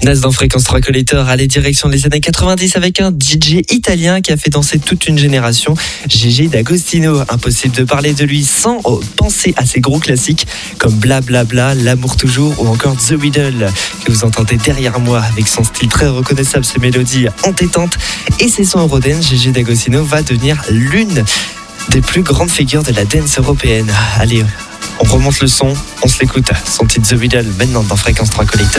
Nas dans Fréquence 3 Collector, allez direction les années 90 avec un DJ italien qui a fait danser toute une génération, Gigi D'Agostino. Impossible de parler de lui sans penser à ses gros classiques comme Bla Bla Bla, L'amour toujours ou encore The Riddle que vous entendez derrière moi avec son style très reconnaissable, ses mélodies entêtantes et ses sons eurodance. Gigi D'Agostino va devenir l'une des plus grandes figures de la dance européenne. Allez, on remonte le son, on se l'écoute. Son titre The Riddle maintenant dans Fréquence 3 Collector.